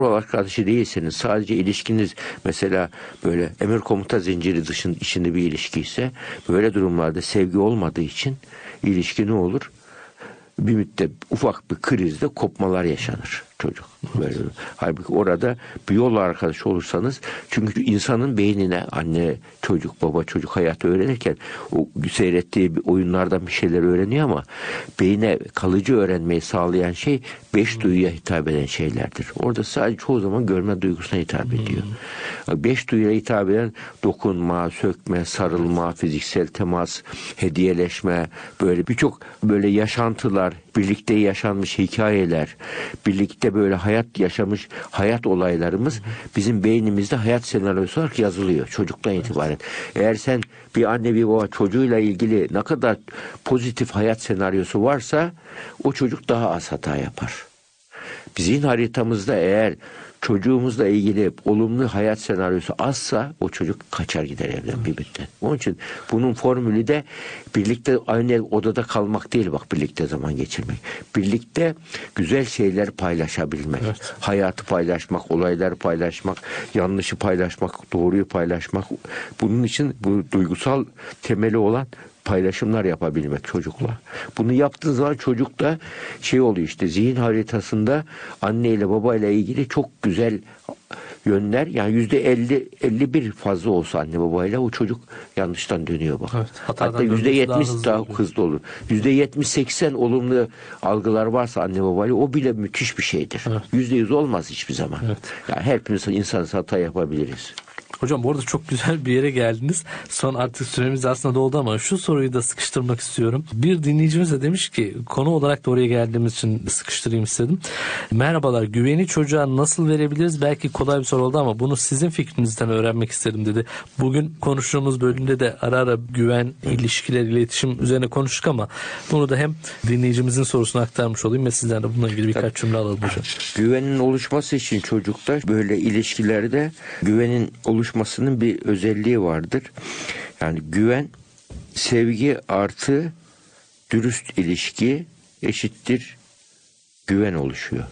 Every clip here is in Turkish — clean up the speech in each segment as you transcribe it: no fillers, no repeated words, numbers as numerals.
arkadaşı değilseniz, sadece ilişkiniz mesela böyle emir komuta zinciri içinde bir ilişki ise, böyle durumlarda sevgi olmadığı için ilişki ne olur? Bir müddet ufak bir krizde kopmalar yaşanır çocuk. Böyle. Halbuki orada bir yol arkadaşı olursanız, çünkü insanın beynine anne çocuk, baba çocuk hayatı öğrenirken o seyrettiği oyunlardan bir şeyler öğreniyor, ama beyne kalıcı öğrenmeyi sağlayan şey 5 duyuya hitap eden şeylerdir. Orada sadece çoğu zaman görme duygusuna hitap ediyor. 5 duyuya hitap eden dokunma, sökme, sarılma, fiziksel temas, hediyeleşme, böyle birçok böyle yaşantılar, birlikte yaşanmış hikayeler, birlikte böyle hayat yaşamış hayat olaylarımız bizim beynimizde hayat senaryosu olarak yazılıyor çocuktan itibaren. Eğer sen bir anne bir baba çocuğuyla ilgili ne kadar pozitif hayat senaryosu varsa, o çocuk daha az hata yapar. Zihin haritamızda eğer çocuğumuzla ilgili olumlu hayat senaryosu azsa, o çocuk kaçar gider evden bir müddet. Onun için bunun formülü de birlikte aynı odada kalmak değil, bak, birlikte zaman geçirmek. Birlikte güzel şeyler paylaşabilmek. Evet. Hayatı paylaşmak, olayları paylaşmak, yanlışı paylaşmak, doğruyu paylaşmak. Bunun için bu duygusal temeli olan paylaşımlar yapabilmek çocukla. Bunu yaptığı zaman çocuk da şey oluyor, işte zihin haritasında anneyle babayla ilgili çok güzel yönler, yani %50-51 fazla olsa anne babayla, o çocuk yanlıştan dönüyor bak. Evet, hatta %70 daha hızlı olur. %70-80 olumlu algılar varsa anne babayla, o bile müthiş bir şeydir. Evet. %100 olmaz hiçbir zaman. Evet. Yani hepimiz insanız, hata yapabiliriz. Hocam bu arada çok güzel bir yere geldiniz. Son artık süremiz aslında doldu ama şu soruyu da sıkıştırmak istiyorum. Bir dinleyicimiz de demiş ki, konu olarak da oraya geldiğimiz için sıkıştırayım istedim. Merhabalar, güveni çocuğa nasıl verebiliriz? Belki kolay bir soru oldu ama bunu sizin fikrinizden öğrenmek istedim dedi. Bugün konuştuğumuz bölümde de ara ara güven, ilişkiler, iletişim üzerine konuştuk ama bunu da hem dinleyicimizin sorusunu aktarmış olayım ve sizden de bununla ilgili birkaç cümle alalım hocam. Güvenin oluşması için çocukta böyle ilişkilerde güvenin oluşmasının bir özelliği vardır. Yani güven, sevgi artı dürüst ilişki eşittir güven oluşuyor.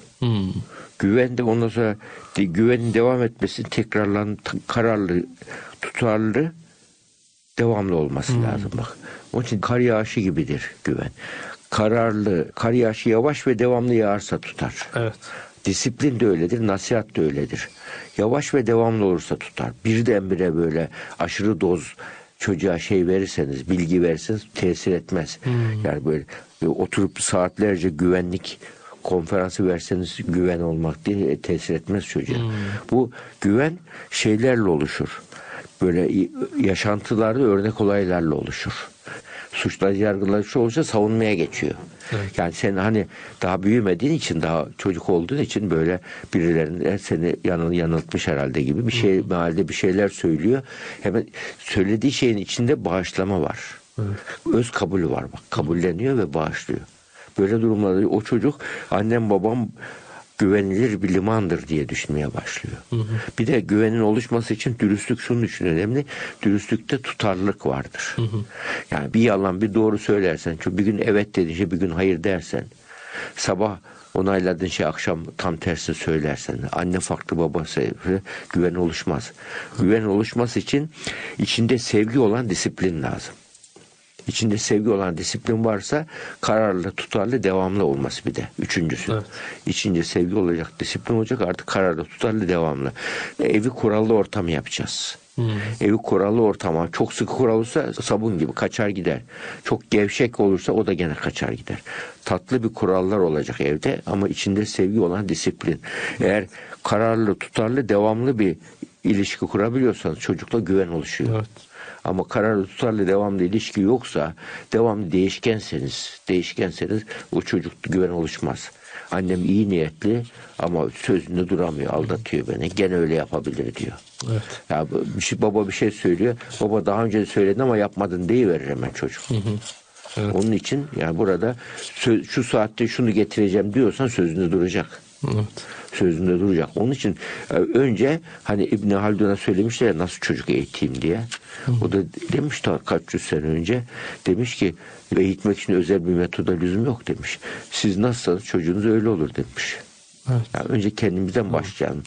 Güven de ondan sonra güvenin devam etmesi, tekrarlanan, kararlı, tutarlı, devamlı olması lazım bak. Onun için kar yağışı gibidir güven. Kararlı, kar yağışı yavaş ve devamlı yağarsa tutar. Evet. Disiplin de öyledir, nasihat de öyledir. Yavaş ve devamlı olursa tutar. Birdenbire böyle aşırı doz çocuğa şey verirseniz, bilgi verirseniz tesir etmez. Yani böyle oturup saatlerce güvenlik konferansı verseniz güven olmak değil, tesir etmez çocuğa. Bu güven şeylerle oluşur. Böyle yaşantılarda örnek olaylarla oluşur. Suçlar yargılayıcı olursa savunmaya geçiyor. Evet. Yani sen hani daha büyümediğin için, daha çocuk olduğun için böyle birilerine seni yanıltmış herhalde gibi bir şey, mealde bir şeyler söylüyor. Hemen söylediği şeyin içinde bağışlama var. Evet. Öz kabulü var bak. Kabulleniyor ve bağışlıyor. Böyle durumlarda o çocuk annem babam güvenilir bir limandır diye düşünmeye başlıyor. Bir de güvenin oluşması için dürüstlük şunun için önemli. Dürüstlükte tutarlılık vardır. Yani bir yalan bir doğru söylersen, çünkü bir gün evet dediğin şey bir gün hayır dersen, sabah onayladığın şey akşam tam tersini söylersen, anne farklı babası, güven oluşmaz. Güven oluşması için içinde sevgi olan disiplin lazım. İçinde sevgi olan disiplin varsa kararlı, tutarlı, devamlı olması bir de. Üçüncüsü. Evet. İçinde sevgi olacak, disiplin olacak, artık kararlı, tutarlı, devamlı. Evi kurallı ortam yapacağız. Evi kurallı ortama, çok sıkı kural olursa sabun gibi kaçar gider. Çok gevşek olursa o da gene kaçar gider. Tatlı bir kurallar olacak evde ama içinde sevgi olan disiplin. Eğer kararlı, tutarlı, devamlı bir ilişki kurabiliyorsanız çocukla güven oluşuyor. Evet. Ama kararlı, tutarlı, devamlı ilişki yoksa, devamlı değişkenseniz o çocuk güven oluşmaz. Annem iyi niyetli ama sözünde duramıyor, aldatıyor beni. Gene öyle yapabilir diyor. Evet. Ya baba bir şey söylüyor. Baba daha önce söyledin ama yapmadın deyiverir hemen çocuk. Evet. Onun için yani burada şu saatte şunu getireceğim diyorsan sözünde duracak. Evet. Sözünde duracak. Onun için önce hani İbn Haldun'a söylemişler ya, nasıl çocuk eğiteyim diye. O da demiş kaç yüz sene önce, demiş ki eğitmek için özel bir metoda lüzum yok demiş. Siz nasılsanız çocuğunuz öyle olur demiş. Evet. Yani önce kendimizden başlayalım.